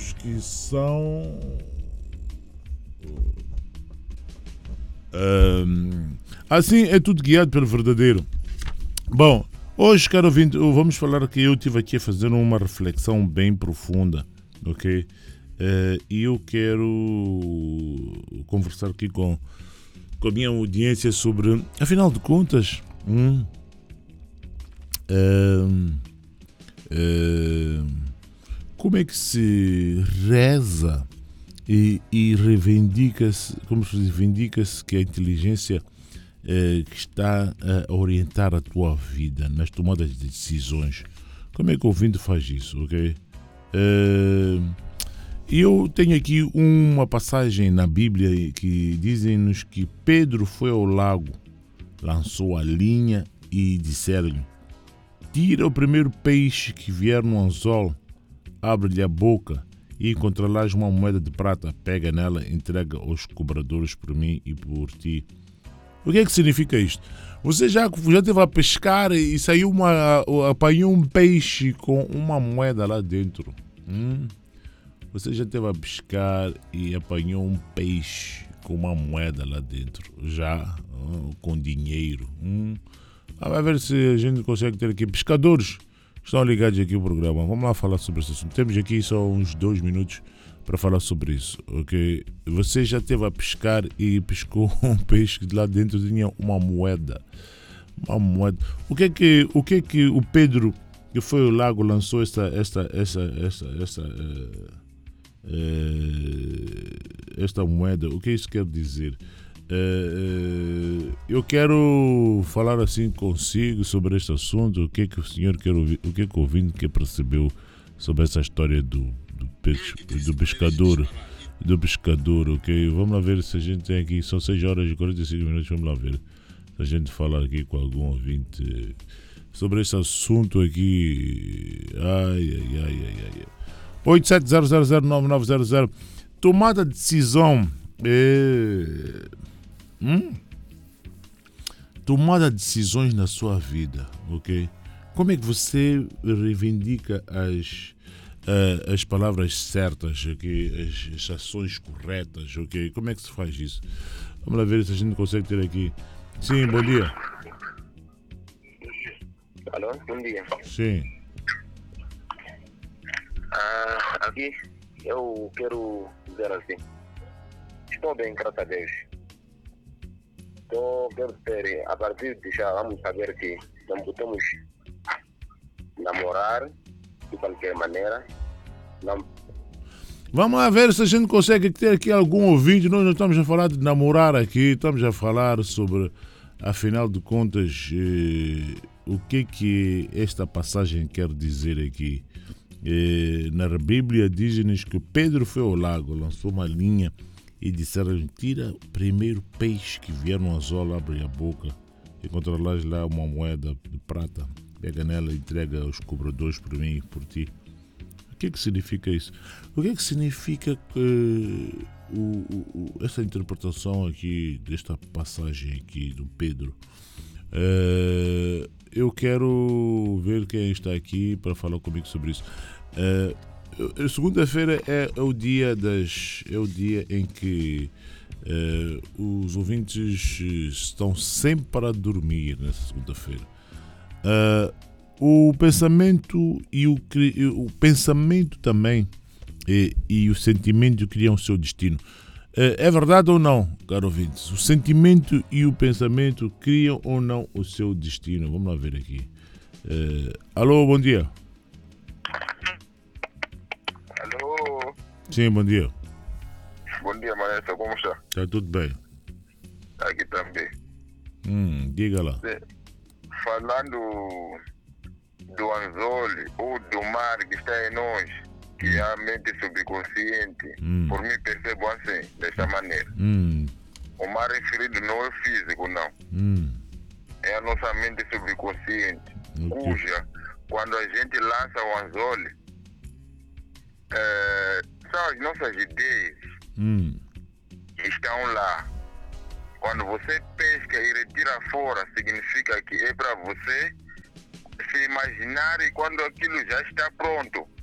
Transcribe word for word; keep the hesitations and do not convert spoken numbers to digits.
os que são um, assim é tudo guiado pelo verdadeiro. Bom, hoje, caro ouvinte, vamos falar que eu estive aqui a fazer uma reflexão bem profunda, ok? Uh, e eu quero conversar aqui com, com a minha audiência sobre, afinal de contas, hum, uh, uh, como é que se reza e, e reivindica-se, como se reivindica-se que a inteligência uh, que está a orientar a tua vida nas tomadas de decisões. Como é que o ouvinte faz isso, ok? Uh, Eu tenho aqui uma passagem na Bíblia que dizem-nos que Pedro foi ao lago, lançou a linha e disseram-lhe: tira o primeiro peixe que vier no anzol, abre-lhe a boca e encontrarás uma moeda de prata, pega nela, entrega aos cobradores por mim e por ti. O que é que significa isto? Você já, já esteve a pescar e saiu uma, apanhou um peixe com uma moeda lá dentro. Hum? Você já esteve a pescar e apanhou um peixe com uma moeda lá dentro, já hum, com dinheiro. Hum. Ah, vai ver se a gente consegue ter aqui pescadores que estão ligados aqui ao programa. Vamos lá falar sobre esse assunto. Temos aqui só uns dois minutos para falar sobre isso, ok? Você já esteve a pescar e pescou um peixe que lá dentro tinha uma moeda. Uma moeda. O que é que o, que é que o Pedro, que foi ao lago, lançou esta... esta, esta, esta, esta uh, esta moeda, o que isso quer dizer? Eu quero falar assim consigo sobre este assunto. O que é que o senhor quer ouvir, o que é que o ouvinte quer percebeu sobre essa história do, do, peixe, do pescador, do pescador, ok? Vamos lá ver se a gente tem aqui, são seis horas e quarenta e cinco minutos, vamos lá ver se a gente falar aqui com algum ouvinte sobre esse assunto aqui. Ai, ai, ai, ai, ai. oito sete zero zero zero nove nove zero zero. Tomada de decisão. É... Hum? Tomada de decisões na sua vida, ok? Como é que você reivindica as, uh, as palavras certas, ok? As, as ações corretas, ok? Como é que se faz isso? Vamos lá ver se a gente consegue ter aqui. Sim, bom dia. Alô, bom dia. Sim. Ah, aqui eu quero dizer assim, estou bem, graças a Deus. Então, quero ter, a partir de já, vamos saber que não podemos namorar de qualquer maneira. Não. Vamos lá ver se a gente consegue ter aqui algum ouvinte. Nós não estamos a falar de namorar aqui, estamos a falar sobre, afinal de contas, eh, o que que esta passagem quer dizer aqui. Eh, na Bíblia diz-nos que Pedro foi ao lago, lançou uma linha e disseram: tira o primeiro peixe que vier no anzol, abre a boca, encontrarás lá uma moeda de prata, pega nela e entrega aos cobradores por mim e por ti. O que é que significa isso? O que é que significa que, o, o, essa interpretação aqui desta passagem aqui do Pedro? Uh, eu quero ver quem está aqui para falar comigo sobre isso. Uh, segunda-feira é, é o dia das é o dia em que uh, os ouvintes estão sempre para dormir nessa segunda-feira. Uh, o pensamento e o, o pensamento também e, e o sentimento criam o seu destino. É verdade ou não, caro ouvintes? O sentimento e o pensamento criam ou não o seu destino? Vamos lá ver aqui. Uh, alô, bom dia. Alô. Sim, bom dia. Bom dia, maestro. Como está? Está tudo bem? Aqui também. Hum, diga lá. Falando do anzol ou do mar que está em nós, que é a mente subconsciente, hum. por mim percebo assim, desta maneira. Hum. O mar referido não é físico, não. Hum. É a nossa mente subconsciente, okay. cuja, quando a gente lança o anzol, é, são as nossas ideias hum. que estão lá. Quando você pesca e retira fora, significa que é para você se imaginar e quando aquilo já está pronto.